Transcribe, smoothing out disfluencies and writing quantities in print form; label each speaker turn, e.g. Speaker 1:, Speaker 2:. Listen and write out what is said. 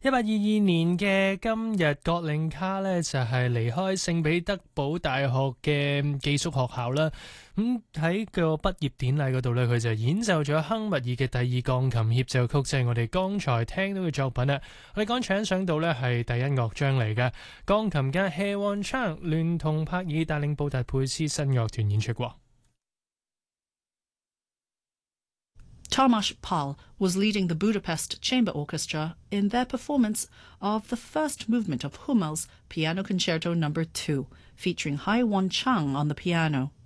Speaker 1: 1822年嘅今日，葛令卡呢就係離開聖彼得堡大學嘅寄宿學校啦。喺個畢業典禮嗰度呢，佢就演奏咗亨密爾嘅第二鋼琴協奏曲，即係我哋剛才聽到嘅作品啦。我哋剛才欣賞到呢係第一樂章嚟嘅，鋼琴家謝旺昌聯同帕爾帶領布達佩斯新樂團演出過。
Speaker 2: Tomasz Pal was leading the Budapest Chamber Orchestra in their performance of the first movement of Hummel's Piano Concerto No. 2, featuring Hai Wan Chang on the piano.